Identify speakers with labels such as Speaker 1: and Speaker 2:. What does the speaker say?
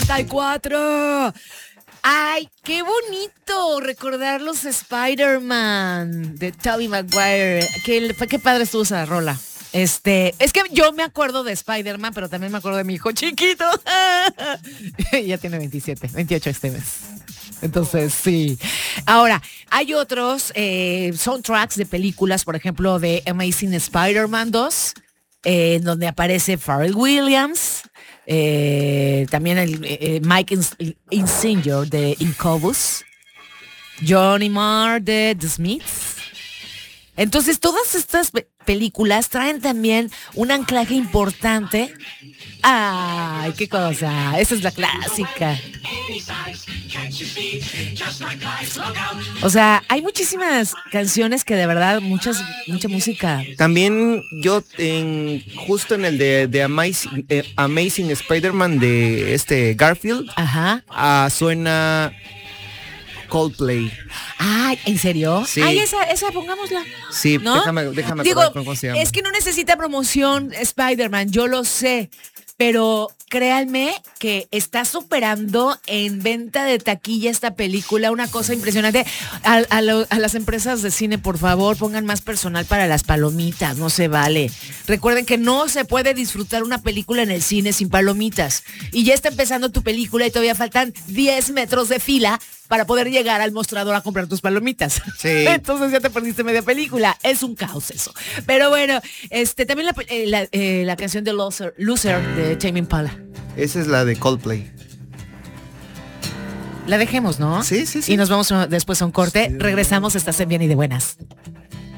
Speaker 1: 94. Ay, qué bonito recordar los Spider-Man de Tobey Maguire. Qué padre estuvo esa rola. Es que yo me acuerdo de Spider-Man, pero también me acuerdo de mi hijo chiquito. Ya tiene 28 este mes. Entonces, sí. Ahora, hay otros soundtracks de películas, por ejemplo, de Amazing Spider-Man 2, en donde aparece Pharrell Williams, también el Mike Insinger de Incubus, Johnny Marr de The Smiths. Entonces, todas estas películas traen también un anclaje importante. ¡Ay, qué cosa! Esa es la clásica. O sea, hay muchísimas canciones que de verdad, mucha música.
Speaker 2: También yo, justo en el de Amazing Spider-Man de Garfield, suena Coldplay.
Speaker 1: Ay, ¿en serio?
Speaker 2: Sí.
Speaker 1: Ay, esa pongámosla.
Speaker 2: Sí,
Speaker 1: ¿no?
Speaker 2: déjame
Speaker 1: Digo,
Speaker 2: acordar cómo se llama.
Speaker 1: Es que no necesita promoción Spider-Man, yo lo sé. Pero créanme que está superando en venta de taquilla esta película, una cosa impresionante. A las empresas de cine, por favor, pongan más personal para las palomitas, no se vale. Recuerden que no se puede disfrutar una película en el cine sin palomitas. Y ya está empezando tu película y todavía faltan 10 metros de fila para poder llegar al mostrador a comprar tus palomitas.
Speaker 2: Sí.
Speaker 1: Entonces ya te perdiste media película. Es un caos eso. Pero bueno, también la canción de Loser de Tame Impala.
Speaker 2: Esa es la de Coldplay.
Speaker 1: La dejemos, ¿no?
Speaker 2: Sí.
Speaker 1: Y nos vamos después a un corte. Regresamos, estás en Bien y de Buenas.